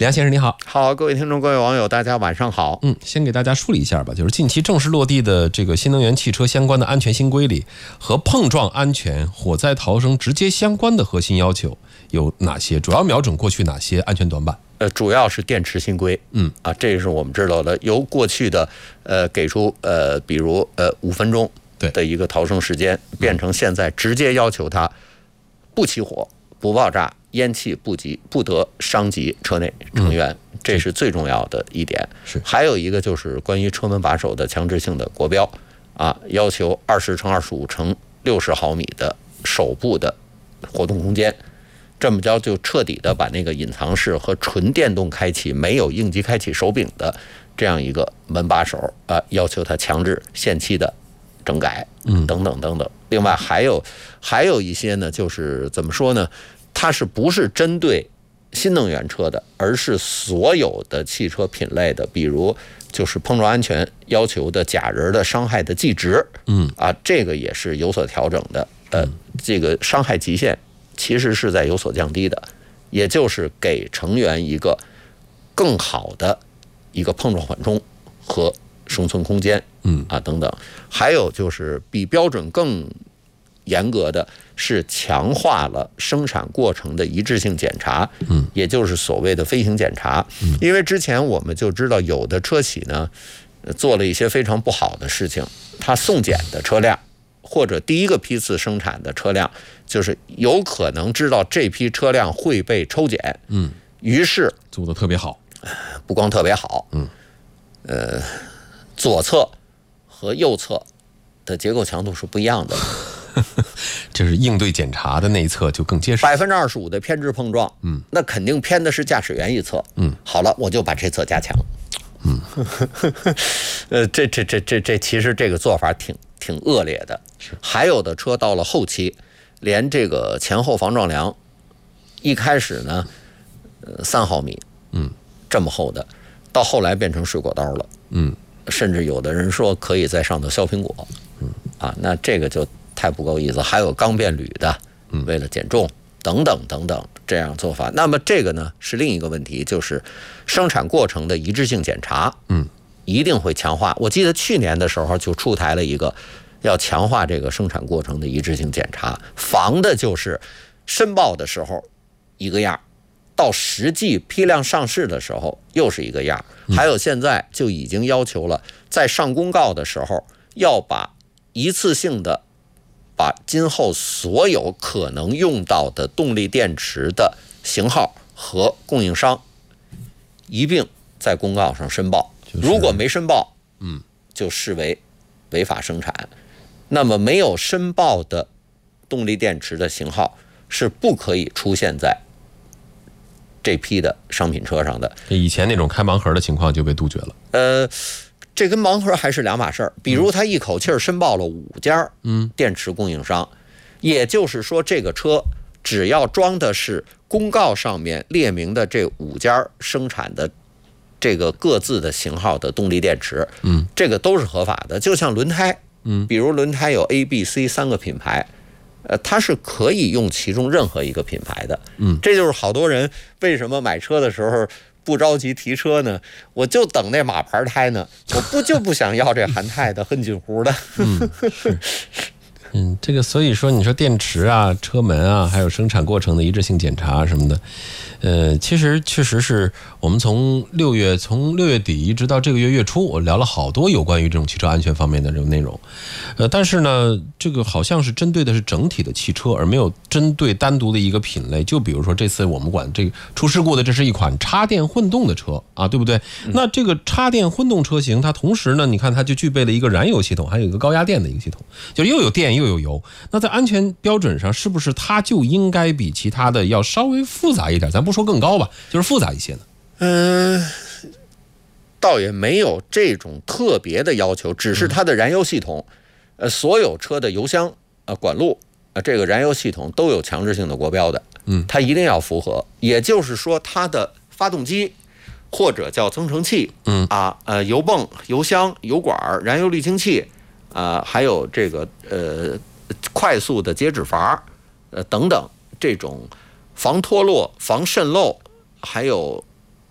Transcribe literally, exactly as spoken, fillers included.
李阳先生你好。 好，各位听众各位网友大家晚上好。 嗯，先给大家梳理一下吧，就是近期正式落地的这个新能源汽车相关的安全新规里，和碰撞安全、火灾逃生直接相关的核心要求有哪些？主要瞄准过去哪些安全短板？ 呃，主要是电池新规， 嗯啊，这是我们知道的，由过去的呃给出呃比如呃五分钟的一个逃生时间，变成现在直接要求它不起火、不爆炸、烟气不及不得伤及车内成员，嗯、这是最重要的一点。 是， 还有一个就是关于车门把手的强制性的国标啊，要求二十乘二十五乘六十毫米的手部的活动空间。这么着就彻底的把那个隐藏式和纯电动开启没有应急开启手柄的这样一个门把手啊、呃，要求它强制限期的整改，嗯，等等等等。另外还有还有一些呢，就是怎么说呢？它是不是针对新能源车的，而是所有的汽车品类的，比如就是碰撞安全要求的假人的伤害的计值，嗯啊，这个也是有所调整的。呃，这个伤害极限其实是在有所降低的，也就是给成员一个更好的一个碰撞缓冲和生存空间，嗯啊等等。还有就是比标准更严格的是强化了生产过程的一致性检查，嗯，也就是所谓的飞行检查。因为之前我们就知道有的车企呢做了一些非常不好的事情，它送检的车辆或者第一个批次生产的车辆，就是有可能知道这批车辆会被抽检，嗯，于是做得特别好， 不光特别好，嗯，呃，左侧和右侧的结构强度是不一样的， 就是应对检查的那一侧就更结实， 百分之二十五的偏置碰撞，嗯，那肯定偏的是驾驶员一侧，嗯，好了，我就把这侧加强，嗯，呃，这这这这这其实这个做法挺挺恶劣的。还有的车到了后期，连这个前后防撞梁，一开始呢，呃，三毫米，嗯，这么厚的，到后来变成水果刀了，嗯，甚至有的人说可以在上头削苹果，嗯，啊，那这个就太不够意思。还有钢变铝的，嗯，为了减重等等等等这样做法。那么这个呢是另一个问题，就是生产过程的一致性检查，嗯，一定会强化。我记得去年的时候就出台了一个。要强化这个生产过程的一致性检查，防的就是申报的时候一个样，到实际批量上市的时候又是一个样。还有现在就已经要求了，在上公告的时候要把一次性的把今后所有可能用到的动力电池的型号和供应商一并在公告上申报，如果没申报，嗯，就视为违法生产。那么没有申报的动力电池的型号是不可以出现在这批的商品车上的。 以前那种开盲盒的情况就被杜绝了。 呃，这跟盲盒还是两码事儿。比如他一口气申报了五家电池供应商，嗯、也就是说这个车只要装的是公告上面列明的这五家生产的这个各自的型号的动力电池，嗯，这个都是合法的。就像轮胎。嗯，比如轮胎有 A、B、C 三个品牌，呃，它是可以用其中任何一个品牌的。嗯，这就是好多人为什么买车的时候不着急提车呢？我就等那马牌胎呢，我不就不想要这韩泰的、恨锦湖的。 嗯，是。嗯，这个所以说，你说电池啊、车门啊，还有生产过程的一致性检查什么的，呃，其实确实是我们从六月从六月底一直到这个月月初，我聊了好多有关于这种汽车安全方面的这种内容，呃，但是呢，这个好像是针对的是整体的汽车，而没有针对单独的一个品类。就比如说这次我们管这个出事故的，这是一款插电混动的车啊，对不对？嗯、那这个插电混动车型，它同时呢，你看它就具备了一个燃油系统，还有一个高压电的一个系统，就又有电又有油。那在安全标准上，是不是它就应该比其他的要稍微复杂一点？咱不说更高吧，就是复杂一些呢？ 嗯、呃，倒也没有这种特别的要求，只是它的燃油系统，呃，所有车的油箱、呃管路、呃这个燃油系统都有强制性的国标的，嗯，它一定要符合。也就是说，它的发动机或者叫增程器，嗯啊，呃，油泵、油箱、油管、燃油滤清器，啊、呃，还有这个呃。快速的接止阀，呃等等，这种防脱落、防渗漏，还有